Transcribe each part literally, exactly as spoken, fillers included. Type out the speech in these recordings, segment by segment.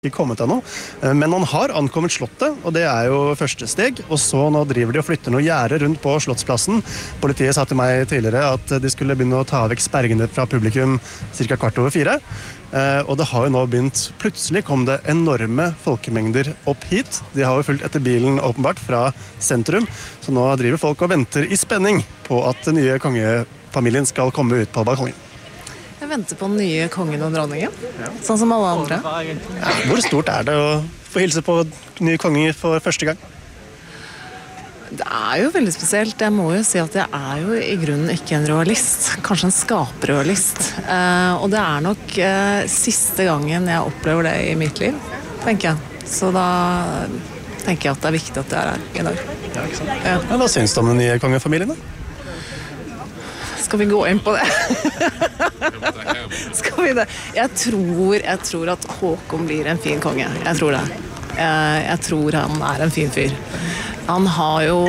ikke kommet ennå, men han har ankommet slottet, og det er jo første steg, og så nå driver de og flytter noe gjerde rundt på Slottsplassen. Politiet sa til meg tidligere at de skulle begynne å ta vekk sperringene fra publikum cirka kvart over fire, og det har jo nå begynt, plutselig kom det enorme folkemengder opp hit. De har jo fulgt etter bilen åpenbart fra sentrum, så nå driver folk og venter i spenning på at den nye kongefamilien skal komme ut på balkongen. Jeg venter på den nye kongen og dronningen, ja. Sånn som alle andre. Ja, hvor stort er det å få hilse på nye konger for første gang? Det er jo veldig spesielt. Jeg må jo si at jeg er jo i grunnen ikke en royalist. Kanskje en skaperroyalist. Eh, og det er nok eh, siste gangen jeg opplever det i mitt liv, tenker jeg. Så da tenker jeg at det er viktig at jeg er her i dag. Ja, ikke sant? Ja. Ja, hva synes du om den nye kongefamilien da? Skal vi gå inn på det? Skal vi det? Jeg tror, jeg tror at Håkon blir en fin konge. Jeg tror det. Jeg, jeg tror han er en fin fyr. Han har jo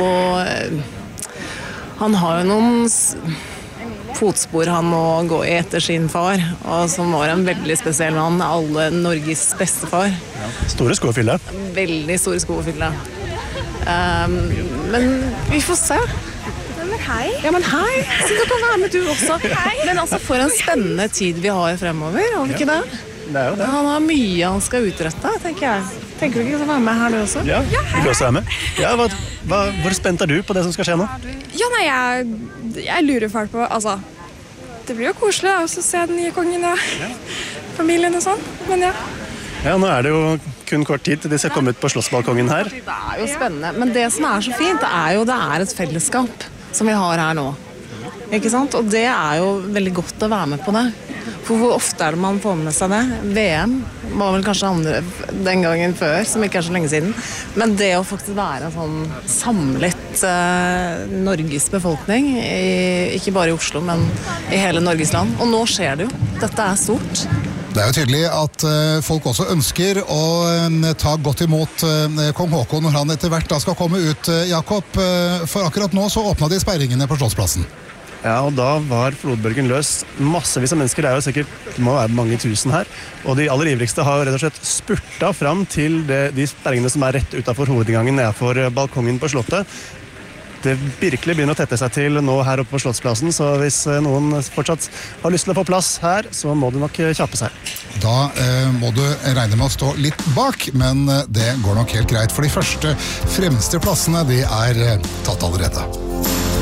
han har jo noen fotspor han må gå i etter sin far, og som var en veldig spesiell mann, alle Norges beste far. Ja. Store sko å fylle. Veldig store sko å fylle. Um, men vi får se. Men hei. Ja, men hei. Så du kan være med du også. Hei. Men altså, for en spennende tid vi har fremover, har vi ikke det? Det er jo det. Han har mye han skal utrette, tenker jeg. Tenker du ikke å være med her du også? Ja, vil du også være med? Ja, hva, hva, hvor spent er du på det som skal skje nå? Ja, nei, jeg, jeg lurer fælt på, altså, det blir jo koselig da, å se den nye kongen og ja. Familien og sånn, men ja. Ja, nå er det jo kun kort tid til de skal komme ut på Slottsbalkongen her. Det er jo spennende, men det som er så fint, det er jo det er et fellesskap som vi har her nå. Ikke sant? Og det er jo veldig godt å være med på det. For hvor ofte er det man får med seg det? V M var vel kanskje andre den gangen før, som ikke er så lenge siden. Men det å faktisk være en sånn samlet eh, Norges befolkning, i, ikke bare i Oslo, men i hele Norges land. Og nå skjer det jo. Dette er stort. Det er jo tydelig at uh, folk også ønsker å uh, ta godt imot uh, kong Håkon når han etter hvert da skal komme ut, uh, Jakob. Uh, for akkurat nå så åpnet de sperringene på Slottsplassen. Ja, og da var flodbølgen løs. Massevis av mennesker, det er jo sikkert, det må være mange tusen her. Og de aller ivrigste har rett og slett spurta fram til det, de sperringene som er rett utenfor hovedinngangen nedenfor balkongen på Slottet. Det virkelig begynner å tette seg til nå her oppe på Slottsplassen, så hvis noen fortsatt har lyst til å få plass her, så må du nok kjappe seg. Da eh, må du regne med å stå litt bak, men det går nok helt greit, for de første fremste plassene de er tatt allerede.